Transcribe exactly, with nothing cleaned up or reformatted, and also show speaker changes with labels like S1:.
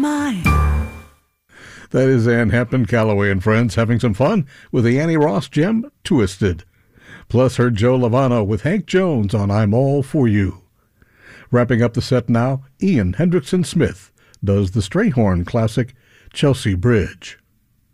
S1: my.
S2: That is Ann Hampton Calloway and friends having some fun with the Annie Ross gem, Twisted. Plus heard Joe Lovano with Hank Jones on I'm All For You. Wrapping up the set now, Ian Hendrickson Smith does the Strayhorn classic, Chelsea Bridge.